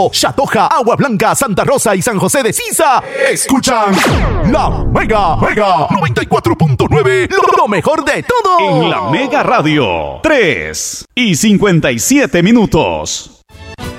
Chatoja, Agua Blanca, Santa Rosa y San José de Sisa escuchan La Mega 94.9, lo mejor de todo. En La Mega Radio, 3:57 minutos.